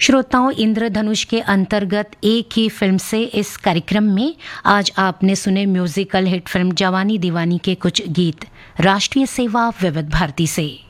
श्रोताओं, इंद्रधनुष के अंतर्गत एक ही फिल्म से इस कार्यक्रम में आज आपने सुने म्यूजिकल हिट फिल्म जवानी दीवानी के कुछ गीत राष्ट्रीय सेवा विविध भारती से।